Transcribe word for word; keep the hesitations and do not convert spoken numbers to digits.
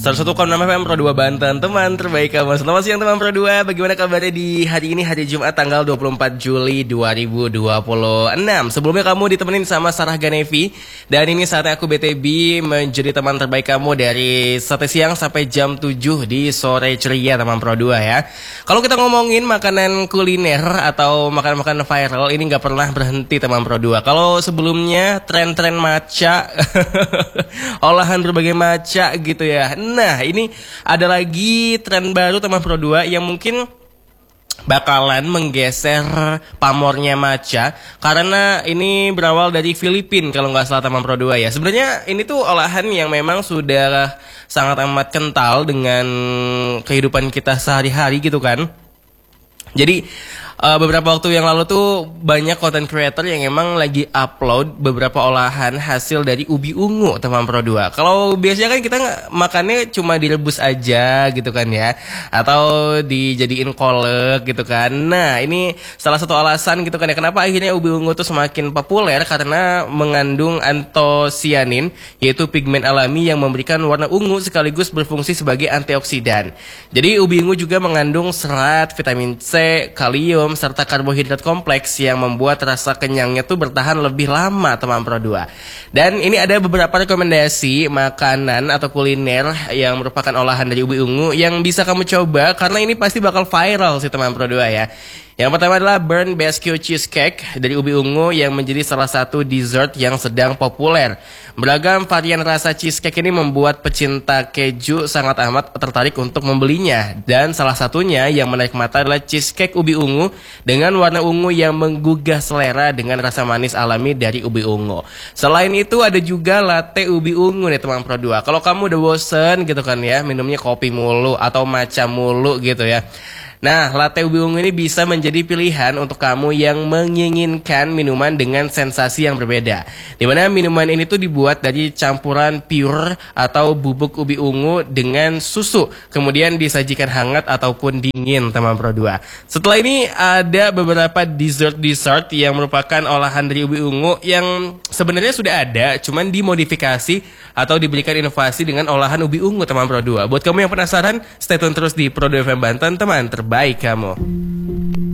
seratus satu koma enam F M Pro dua Banten, teman terbaik kamu. Selamat siang teman Pro dua, bagaimana kabarnya di hari ini, hari Jumat tanggal dua puluh empat Juli dua ribu dua puluh enam. Sebelumnya kamu ditemenin sama Sarah Ganevi, dan ini saatnya aku B T B menjadi teman terbaik kamu dari satu siang sampai jam tujuh di sore ceria teman Pro dua ya. Kalau kita ngomongin makanan kuliner atau makanan-makanan viral, ini nggak pernah berhenti teman Pro dua. Kalau sebelumnya tren-tren matcha, olahan berbagai matcha gitu ya. Nah, ini ada lagi tren baru teman Pro dua yang mungkin bakalan menggeser pamornya matcha, karena ini berawal dari Filipina kalau nggak salah teman Pro dua ya. Sebenarnya ini tuh olahan yang memang sudah sangat amat kental dengan kehidupan kita sehari-hari gitu kan. Jadi uh, beberapa waktu yang lalu tuh banyak content creator yang emang lagi upload beberapa olahan hasil dari ubi ungu teman Pro dua. Kalau biasanya kan kita makannya cuma direbus aja gitu kan ya, atau dijadiin kolak gitu kan. Nah, ini salah satu alasan gitu kan ya kenapa akhirnya ubi ungu tuh semakin populer, karena mengandung antosianin, yaitu pigmen alami yang memberikan warna ungu sekaligus berfungsi sebagai antioksidan. Jadi ubi ungu juga mengandung serat, vitamin C, kalium, serta karbohidrat kompleks yang membuat rasa kenyangnya tuh bertahan lebih lama teman Pro dua. Dan ini ada beberapa rekomendasi makanan atau kuliner yang merupakan olahan dari ubi ungu yang bisa kamu coba, karena ini pasti bakal viral sih teman Pro dua ya. Yang pertama adalah Burnt Biscuit Cheesecake dari ubi ungu yang menjadi salah satu dessert yang sedang populer. Beragam varian rasa cheesecake ini membuat pecinta keju sangat amat tertarik untuk membelinya. Dan salah satunya yang menarik mata adalah cheesecake ubi ungu dengan warna ungu yang menggugah selera dengan rasa manis alami dari ubi ungu. Selain itu ada juga latte ubi ungu nih teman Pro dua. Kalau kamu udah bosen gitu kan ya, minumnya kopi mulu atau matcha mulu gitu ya. Nah, latte ubi ungu ini bisa menjadi pilihan untuk kamu yang menginginkan minuman dengan sensasi yang berbeda. Dimana minuman ini tuh dibuat dari campuran pure atau bubuk ubi ungu dengan susu, kemudian disajikan hangat ataupun dingin teman Pro dua. Setelah ini ada beberapa dessert-dessert yang merupakan olahan dari ubi ungu yang sebenarnya sudah ada, cuman dimodifikasi atau diberikan inovasi dengan olahan ubi ungu teman Pro dua. Buat kamu yang penasaran, stay tune terus di Pro dua F M Banten, teman terbaik kamu.